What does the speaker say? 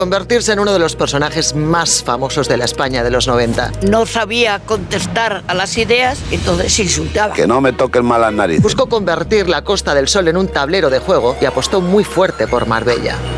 convertirse en uno de los personajes más famosos de la España de los 90. No sabía contestar a las ideas, entonces insultaba. Que no me toquen mal las narices. Buscó convertir la Costa del Sol en un tablero de juego y apostó muy fuerte por Marbella.